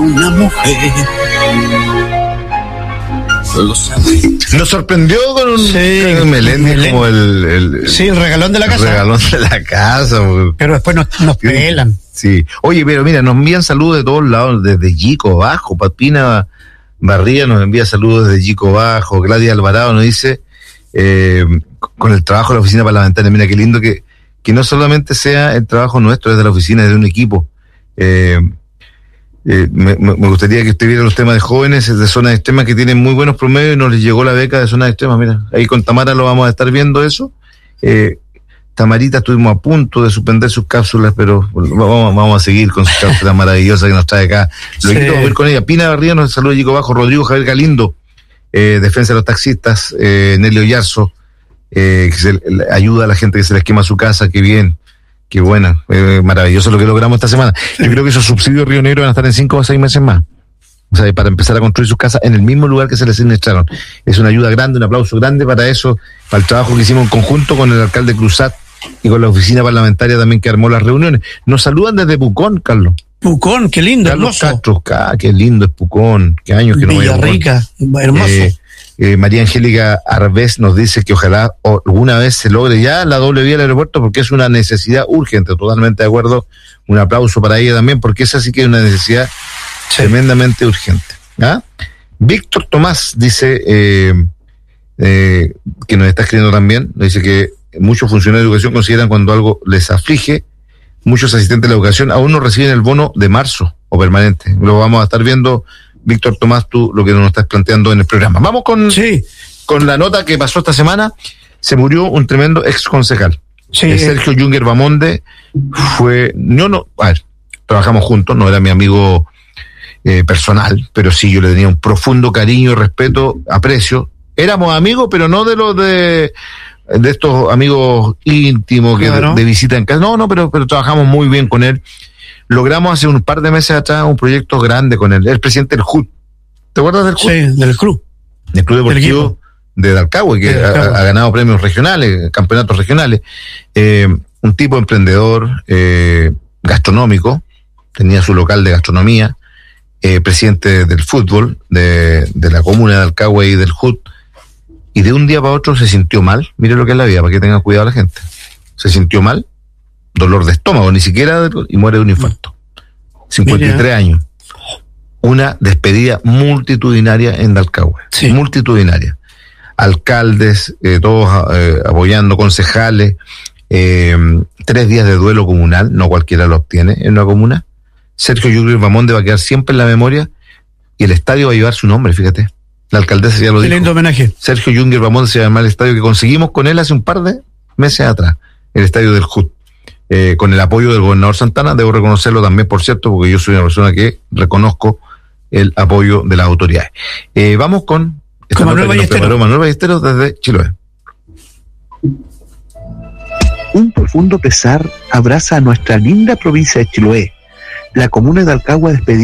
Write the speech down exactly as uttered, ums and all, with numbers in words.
una mujer. Lo sabe. Nos sorprendió con un sí, Meléndez, Meléndez como el, el, sí, el regalón de la el casa. regalón de la casa. Pero después nos, nos pelan. Sí. Oye, pero mira, nos envían saludos de todos lados, desde Yico Bajo. Papina Barría nos envía saludos desde Yico Bajo. Gladys Alvarado nos dice, eh, con el trabajo de la oficina parlamentaria, mira qué lindo que, que no solamente sea el trabajo nuestro desde la oficina, desde un equipo. Eh, Eh, me, me gustaría que usted viera los temas de jóvenes de zonas extremas que tienen muy buenos promedios y nos les llegó la beca de zonas extremas. Mira, ahí con Tamara lo vamos a estar viendo eso. Eh, Tamarita estuvimos a punto de suspender sus cápsulas, pero vamos, vamos a seguir con sus cápsulas maravillosas que nos trae acá. Lo sí. Vamos a ver con ella. Pina Barría nos saluda Chico Bajo, Rodrigo Javier Galindo, eh, defensa de los taxistas, eh, Nelio Yarzo, eh, que se le, ayuda a la gente que se les quema su casa, qué bien. Qué buena, eh, maravilloso lo que logramos esta semana. Sí. Yo creo que esos subsidios Río Negro van a estar en cinco o seis meses más. O sea, para empezar a construir sus casas en el mismo lugar que se les administraron. Es una ayuda grande, un aplauso grande para eso, para el trabajo que hicimos en conjunto con el alcalde Cruzat y con la oficina parlamentaria también que armó las reuniones. Nos saludan desde Pucón, Carlos. Pucón, qué lindo, Carlos hermoso. Castro, ah, qué lindo es Pucón, qué años que no voy a Pucón. Villarrica, hermoso. Eh, Eh, María Angélica Arbés nos dice que ojalá alguna vez se logre ya la doble vía del aeropuerto porque es una necesidad urgente, totalmente de acuerdo, un aplauso para ella también porque esa sí que es una necesidad sí. tremendamente urgente. ¿Ah? Víctor Tomás dice eh, eh, que nos está escribiendo también, nos dice que muchos funcionarios de educación consideran cuando algo les aflige, muchos asistentes de la educación aún no reciben el bono de marzo o permanente, lo vamos a estar viendo. Víctor Tomás, tú lo que nos estás planteando en el programa. Vamos con, sí. con la nota que pasó esta semana. Se murió un tremendo ex concejal. Sí. Sergio Junger Bamonde fue, no, no, a ver, trabajamos juntos, no era mi amigo eh, personal, pero sí yo le tenía un profundo cariño, respeto, aprecio. Éramos amigos, pero no de los de, de estos amigos íntimos que claro. de, de visita en casa. No, no, pero, pero trabajamos muy bien con él. Logramos hace un par de meses atrás un proyecto grande con él. El presidente del J U D. ¿Te acuerdas del J U D? Sí, del club. Del Club Deportivo de Dalcahue, que ha, ha ganado premios regionales, campeonatos regionales. Eh, un tipo emprendedor, eh, gastronómico, tenía su local de gastronomía, eh, presidente del fútbol de, de la comuna de Dalcahue y del J U D. Y de un día para otro se sintió mal. Mire lo que es la vida, para que tenga cuidado la gente. Se sintió mal. Dolor de estómago, ni siquiera, de, y muere de un infarto. cincuenta y tres Mira. Años. Una despedida multitudinaria en Dalcahue. Sí. Multitudinaria. Alcaldes, eh, todos eh, apoyando, concejales, eh, tres días de duelo comunal, no cualquiera lo obtiene en una comuna. Sergio Junger Bamonde va a quedar siempre en la memoria y el estadio va a llevar su nombre, fíjate. La alcaldesa ya lo dijo. Lindo homenaje. Sergio Junger Bamonde se llama el estadio que conseguimos con él hace un par de meses atrás, el estadio del J U D. Eh, con el apoyo del gobernador Santana, debo reconocerlo también, por cierto, porque yo soy una persona que reconozco el apoyo de las autoridades. Eh, vamos con, esta con Manuel Ballesteros. Manuel Ballesteros desde Chiloé. Un profundo pesar abraza a nuestra linda provincia de Chiloé. La comuna de Dalcahue ha despedido